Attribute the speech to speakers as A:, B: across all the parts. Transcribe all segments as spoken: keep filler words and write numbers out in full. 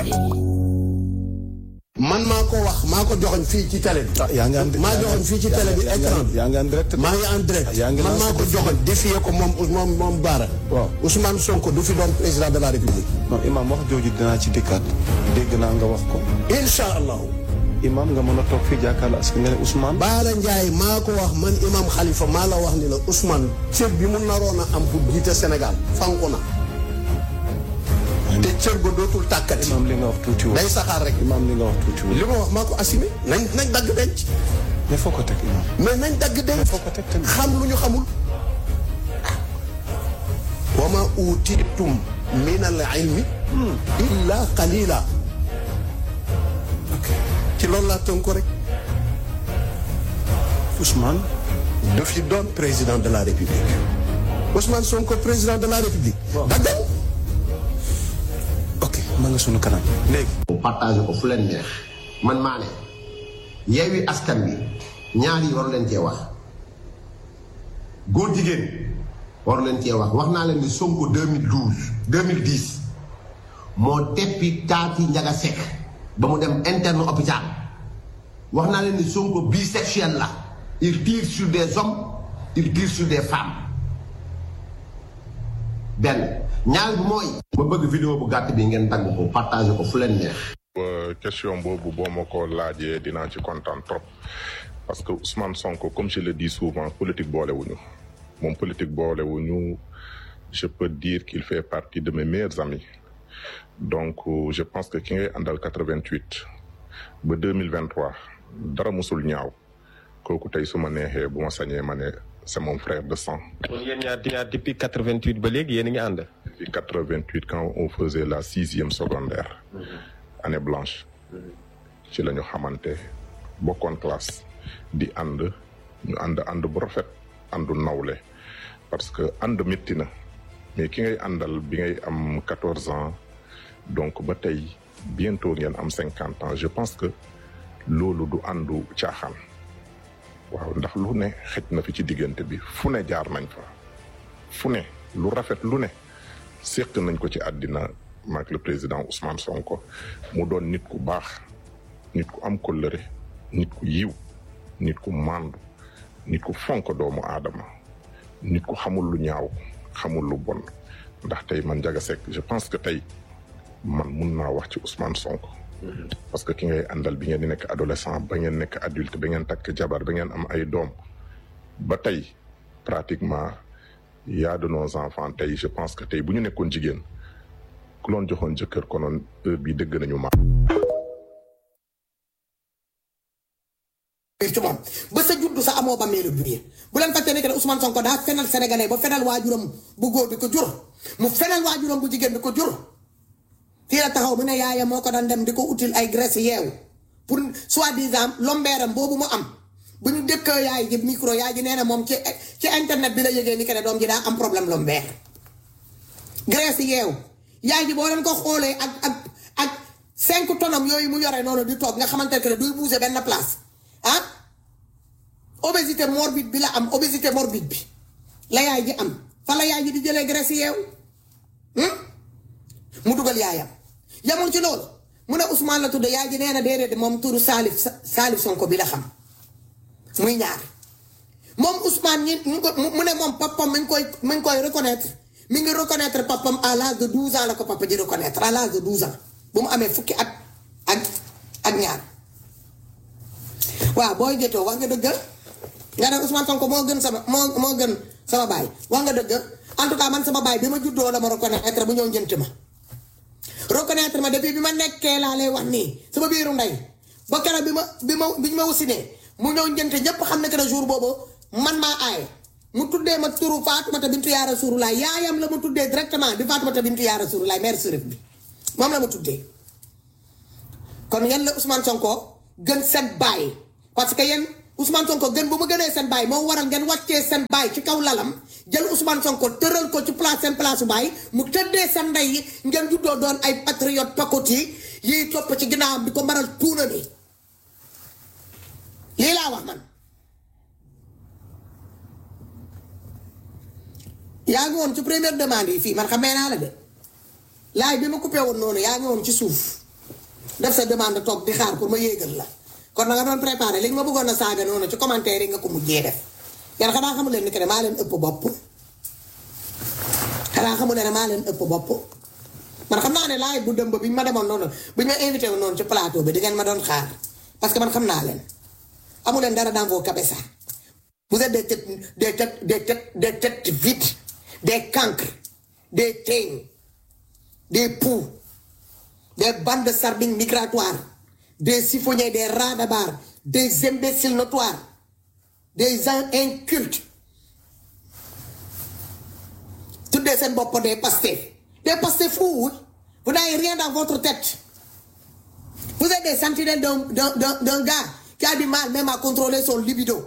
A: man maa ko wax maa ko joxoñ fii ci télé bi.
B: yaa ngi en direct
A: maa joxoñ fii ci télé bi écran bi.
B: yaa ngi en direct.
A: maa ngi en direct. man maa ko joxoñ défier ko moom moom moom Bara.
B: waaw
A: Ousmane Sonko du fi doon président de la République.
B: non imam wax jooju dinaa ci dikkaat dégg naa nga wax ko.
A: incha allahu.
B: imam nga mën a toog fii jàkkaarloo askan nga ne Ousmane.
A: Bara Ndiaye maa ko wax man imam Khalifa maa la wax ni la Ousmane cër bi mu naroon a am pour jiite Sénégal fanku na. te cër ba dootul tàkkati.
B: imam li nga wax tuuti
A: day saxaar rek.
B: imam li nga wax tuuti
A: li ma wax maa ko assumé. nañ nañ dagg denc.
B: mais foo ko teg imam.
A: mais nañ dagg denc.
B: foo ko teg tamit.
A: xam lu ñu xamul. wa ma utiitum min al ilmi illa qalila.
B: ok
A: ci loolu laa tënk ko rek.
B: Ousmane.
A: du fi doon président de la République. Ousmane Sonko président de la République. daggal.
B: ma nga sunu kanam léegi.
C: partagé ko fu leen neex man maa ne Yewwi Askan Wi ñaari waru leen cee wax góor jigéen waru leen cee wax wax naa leen ni Sonko deux mille douze deux mille dix moo teppi taati Njaga Sekk ba mu dem interne hôpital wax naa leen ni Sonko bisexuel la il tire sur des hommes il tire sur des femmes benn ñaar bi mooy ma bëgg vidéo bu gàtt bi ngeen dagg ko partagé ko fu leen neex.
D: question boobu boo ma ko laajee dinaa ci kontaan trop parce que Ousmane Sonko comme je le dis souvent politique boolewuñu moom politique boolewuñu je peux dire qu'il fait partie de mes meilleurs amis donc je pense que ki ngay àndal quatre-vingt-huit ba deux mille vingt-trois dara musul ñaaw kooku tey su ma neexee bu ma sañee ma ne c'est mon frère de sang.
E: kon yéen ñaar ñaar depuis quatre-vingt-huit ba léegi yéen a ngi ànd.
D: depuis quatre-vingt-huit quand on faisait la sixième secondaire. Mm-hmm. année blanche. Mm-hmm. ci la ñu xamante bokkoon classe di ànd ñu ànd ànd bu rafet àndu nawle parce que ànd métti na mais ki ngay àndal bi ngay am quatorze ans donc ba tey bientôt ngeen am cinquante ans je pense que loolu du àndu caaxaan. waaw ndax lu ne xëj na fi ci diggante bi fu ne jaar nañ fa fu ne lu rafet lu ne séq nañ ko ci àddina maak le président Ousmane Sonko mu doon nit ku baax nit ku am kóllëre nit ku yiw nit ku màndu nit ku fonk doomu aadama nit ku xamul lu ñaaw xamul lu bon ndax tey man Njaga Sekk je pense que tey man mun naa wax ci Ousmane Sonko. parce que ki ngay àndal bi ngeen di nekk adolescent ba ngeen nekk adulte ba ngeen takk jabar ba ngeen am ay doom ba tey pratiquement y a de nos enfants tey je pense que tey bu ñu nekkoon jigéen ku loon joxoon jëkkër konoon heure bi dëgg nañu ma
F: ci moom ba sa juddu sa amoo ba meelu biir bu leen fàtte ne que Ousmane Sonko daa fenal sénégalais ba fenal waajuram bu góor bi ko jur mu fenal waajuram bu jigéen bi ko jur fii la taxaw mu ne yaayam moo ko daan dem di ko util ay graisse yeewu pour soi-disant lombeeram boobu mu am bu ñu dëkk yaay ji micro yaay ji nee na moom ci ci internet bi la yëgee ni que ne doom ji daa am problème lombeer graisse yeewu yaay ji boo leen ko xoolee ak ak ak cinq tonnes yooyu mu yore noonu di toog nga xamante ne duy bouger benn place ah obésité morbide bi la am obésité morbide bi la yaay ji am fa la yaay ji di jëlee graisse yeewu mu dugal yaayam yamul ci loolu mu ne Ousmane la tudd yaay ji nee na déedéet moom turu Salif Salif Sonko bi la xam muy ñaar moom Ousmane ñi ñu ko mu ne moom papam mi ngi koy mi ngi koy reconnaître mi ngi reconnaître papam à l'âge de douze ans la ko papa ji reconnaître à l'âge de douze ans bu mu amee fukki at ak ak ñaar waaw booy jotoo wax nga dëgg nga ne Ousmane Sonko moo gën sama moo moo gën sama baay wax nga dëgg en tout cas man sama baay bi ma juddoo la ma reconnaître bu ñëw njënt ma reconnaître ma depuis bi ma nekkee laa lay wax nii sama biiru ndey ba keroog bi ma bi ma bi ñu ma wasinee mu ñëw njënt ñëpp xam ne que ne jour boobu man maa aaye mu tuddee ma turu Fatoumata bintu yaa Rasulullah yaayam la ma tuddee directement di Fatoumata bintu yaa Rasulullah mère Sërif bi moom la ma tuddee kon yan la Ousmane Sonko gën seen baay parce que yéen Ousmane Sonko gën bu mu gënee seen baay moo waral ngeen wàccee seen baay ci kaw lalam jël Ousmane Sonko tëral ko ci place seen place baay mu tëddee seen ndey yi ngeen juddoo doon ay patriote pakot yi yiy topp ci ginnaawam di ko maral tuuna bi lii laa wax man. yaa ngi woon ci première demande yi fii man xamee naa la de laay bi ma coupé woon noonu yaa ngi woon ci suuf def sa demande toog di xaar pour ma yéegal la kon na nga doon préparé li nga ma bëggoon a saaga noonu ci commentaire yi nga ko mujjee def yàlla xanaa xamu leen ni que ne maa leen ëpp bopp xanaa xamu leen ne maa leen ëpp bopp man xam naa ne laay bu dëmb bi ma demoon noonu bu ñu ma invité woon noonu ci plateau bi di ngeen ma doon xaar parce que man xam naa leen amu leen dara dans vos cabezas vous êtes des têtes des têtes des têtes des têtes vides des cancres des teignes des poux des bandes de sardines migratoires des chiffonniers des radabars des imbéciles notoires des gens incultes toutes des scènes bopp des pasteurs des pasteurs fous vous n'avez rien dans votre tête vous êtes des sentinelles d'un d'un d'un d'un gars qui a du mal même à contrôler son libido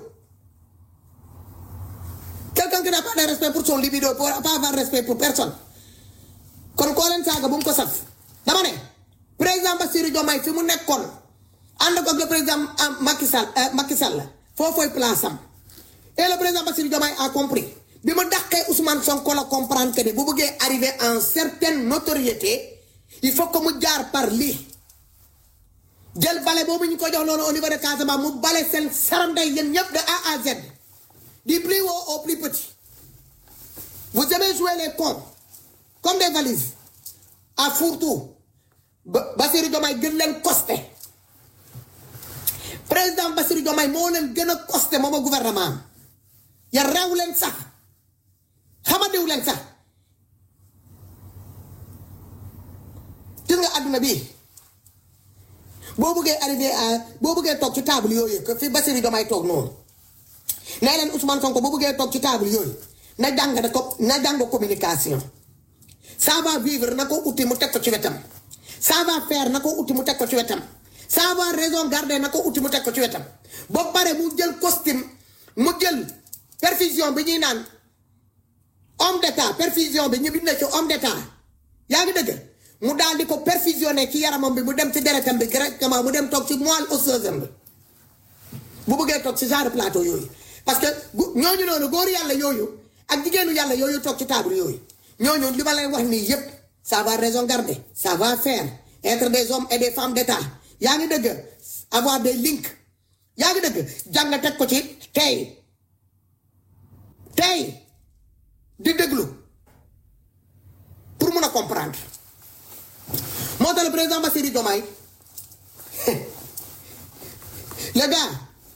F: quelqu'un qui n'a pas de respect pour son libido pour pas avoir respect pour personne kon koo leen saaga bu mu ko saf dama ne président Bassirou Diomaye fi mu nekkoon ànd ko ak le président Macky Sall Macky Sall foofu place am et le président Bassirou Diomaye a compris bi mu dàqee Ousmane Sonko la comprendre que ne bu bëggee arriver à une certaine notoriété il faut que mu jaar par lii jël bale boobu ñu ko jox noonu au niveau de Casamance mu bale seen saranday yéen ñëpp de A à Z du plus haut au plus petit vous aimez jouer les cons comme des valises à fourre-tout Bassirou Diomaye gën leen costé président Bassirou Diomaye moo leen gën a costé moom a gouvernement ya reew leen sax xamadiw leen sax gis nga àdduna bi boo bëggee arrivé à boo bëggee toog ci table yooyu que fi Bassirou Diomaye toog noonu nee leen Ousmane Sonko boo bëggee toog ci table yooyu na jàng na ko na jàng communication ça va vivre na ko uti mu teg ko ci wetam ça va faire na ko uti mu teg ko ci wetam ça va raison garder na ko uti mu teg ko ci wetam ba pare mu jël costume mu jël perfusion bi ñuy naan homme d'état perfusion bi ñu bind ci homme d'état yaa ngi dëgg mu daal di ko perfusionné ci yaramam bi mu dem ci deretam bi directement mu dem toog ci moelle osseuse bi bu bëggee toog ci genre plateau yooyu parce que ñooñu noonu góor yàlla yooyu ak jigéenu yàlla yooyu toog ci table yooyu ñooñu li ma leen wax nii yépp ça va raison garder ça va faire être des hommes et des femmes d'état yaa ngi dëgg avoir des links yaa ngi dëgg jàng teg ko ci tey tey di déglu pour mun a comprendre moo tax le président Bassirou Diomaye le gars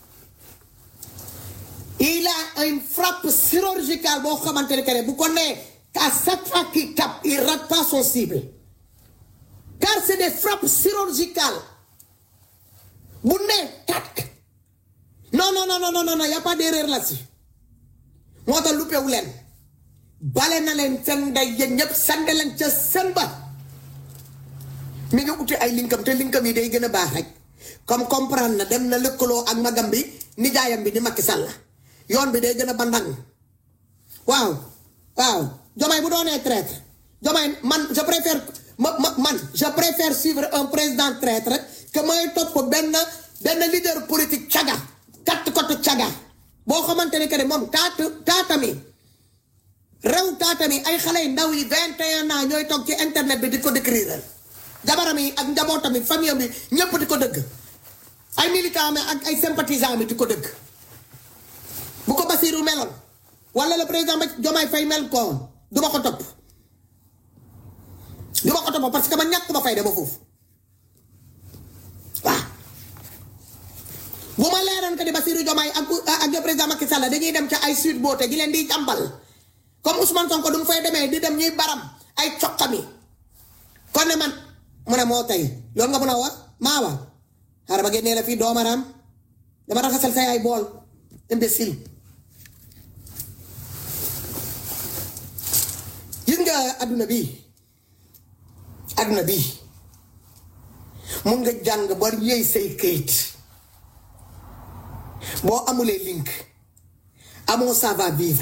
F: il a une frappe chirurgicale boo xamante ne que bu ko nee à chaque fois qu'il tape il rate pas son cible car c'est des frappes chirurgicales bu nee tat non non non non non non y a pas d'erreur là-dessus moo tax lu pewu leen bale na leen seen ndey yéen ñëpp sande leen ca seen ba mi ngi uti ay linkam te linkam yi day gën a baax rek comme comprendre na dem na lëkkaloo ak magam bi nijaayam bi di Macky Sall yoon bi day gën a bandang waaw waaw Diomaye bu doonee traître Diomaye man je préfère ma ma man je préfère suivre un président traître que may topp benn benn leader politique caga katt kottu caga boo xamante ne que ne moom taatu taatami rew taatami ay xale yu ndaw yi vingt et un ans ñooy toog ci internet bi di ko décrire jabaram yi ak njabootam yi famille bi ñëpp di ko dëgg ay militants ak ay sympathisants mi di ko dëgg bu ko Bassirou meloon wala le président Diomaye Faye mel ko du ma ko topp du ma ko topp parce que man ñàkk ma fay dama foofu waaw bu ma leeroon que di Bassirou Diomaye ak ak le président Macky Sall dañuy dem ca ay suite boote gi leen di jàmbal comme Ousmane Sonko du mu fay demee di dem ñuy baram ay coqami kon ne man mu ne moo tey loolu nga mën a wax maa wax xaaral ma génnee la fii doomaram dama raxasal say ay bool imbécile gis nga adduna bi adduna bi mun nga jàng ba yëy say këyit boo amulee link amoo ça va vivre